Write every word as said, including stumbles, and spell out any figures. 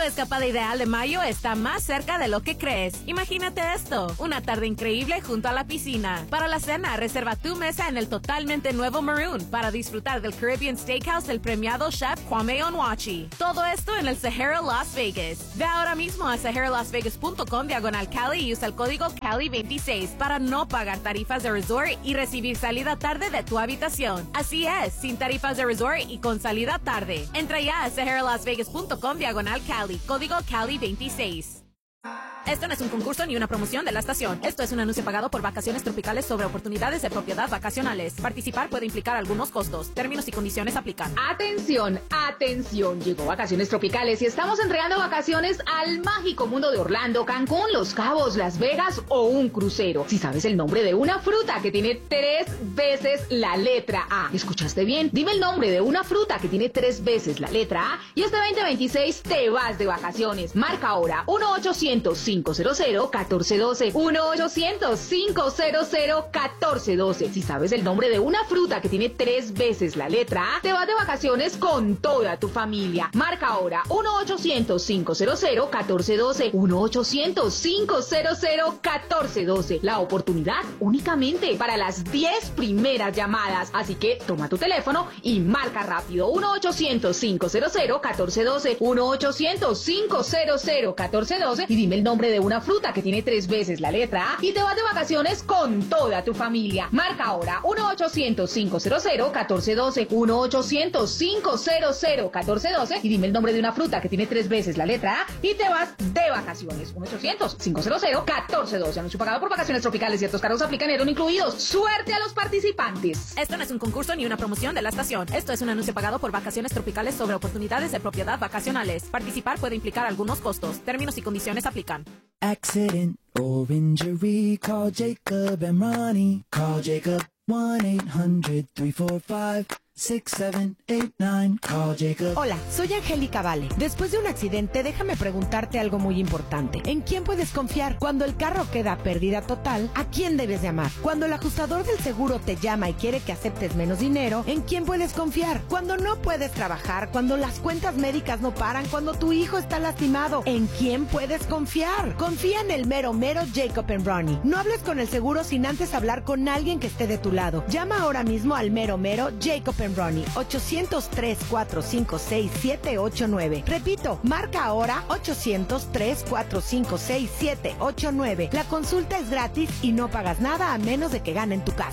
escapada ideal de mayo está más cerca de lo que crees. Imagínate esto, una tarde increíble junto a la piscina. Para la cena, reserva tu mesa en el totalmente nuevo Maroon para disfrutar del Caribbean Steakhouse del premiado chef Kwame Onwuachi. Todo esto en el Sahara Las Vegas. Ve ahora mismo a sahara las vegas punto com diagonal Cali y usa el código Cali veintiséis para no pagar tarifas de resort y recibir salida tarde de tu habitación. Así es, sin tarifas de resort y con salida tarde. Entra ya a sahara las vegas punto com diagonal Cali, código Cali veintiséis. Esto no es un concurso ni una promoción de la estación. Esto es un anuncio pagado por Vacaciones Tropicales sobre oportunidades de propiedad vacacionales. Participar puede implicar algunos costos. Términos y condiciones aplican. Atención, atención. Llegó Vacaciones Tropicales y estamos entregando vacaciones al mágico mundo de Orlando, Cancún, Los Cabos, Las Vegas o un crucero. Si sabes el nombre de una fruta que tiene tres veces la letra A. ¿Escuchaste bien? Dime el nombre de una fruta que tiene tres veces la letra A y este veinte veintiséis te vas de vacaciones. Marca ahora uno ochocientos, cinco cero cero, uno cuatro uno dos, uno ochocientos, cinco cero cero, uno cuatro uno dos. Si sabes el nombre de una fruta que tiene tres veces la letra A, te vas de vacaciones con toda tu familia. Marca ahora uno ochocientos, cinco cero cero, uno cuatro uno dos, uno ochocientos, cinco cero cero, uno cuatro uno dos. La oportunidad únicamente para las diez primeras llamadas. Así que toma tu teléfono y marca rápido uno ochocientos, cinco cero cero, uno cuatro uno dos, uno ochocientos, cinco cero cero, uno cuatro uno dos y dime el nombre de una fruta que tiene tres veces la letra A y te vas de vacaciones con toda tu familia. Marca ahora uno ochocientos, cinco cero cero, uno cuatro uno dos, uno ochocientos, cinco cero cero, uno cuatro uno dos y dime el nombre de una fruta que tiene tres veces la letra A y te vas de vacaciones. uno ochocientos, cinco cero cero, uno cuatro uno dos. Anuncio pagado por Vacaciones Tropicales. Ciertos cargos aplican, eran incluidos. Suerte a los participantes. Esto no es un concurso ni una promoción de la estación. Esto es un anuncio pagado por Vacaciones Tropicales sobre oportunidades de propiedad vacacionales. Participar puede implicar algunos costos. Términos y condiciones aplican. Accident or injury, call Jacob and Ronnie. Call Jacob one eight hundred, three four five, six seven eight nine. Call Jacob. Hola, soy Angélica Vale. Después de un accidente, déjame preguntarte algo muy importante. ¿En quién puedes confiar? Cuando el carro queda pérdida total, ¿a quién debes llamar? Cuando el ajustador del seguro te llama y quiere que aceptes menos dinero, ¿en quién puedes confiar? Cuando no puedes trabajar, cuando las cuentas médicas no paran, cuando tu hijo está lastimado, ¿en quién puedes confiar? Confía en el mero mero Jacob and Ronnie. No hables con el seguro sin antes hablar con alguien que esté de tu lado. Llama ahora mismo al mero mero Jacob and Ronnie, ochocientos, tres cuatro cinco seis, siete ocho nueve. Repito, marca ahora ochocientos, tres cuatro cinco seis, siete ocho nueve. La consulta es gratis y no pagas nada a menos de que gane en tu casa.